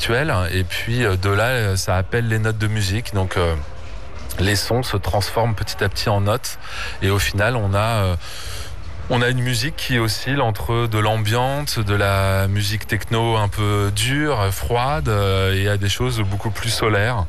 gestuelle, et puis de là, ça appelle les notes de musique. Donc les sons se transforment petit à petit en notes, et au final, on a une musique qui oscille entre de l'ambiante, de la musique techno un peu dure, froide, et à des choses beaucoup plus solaires.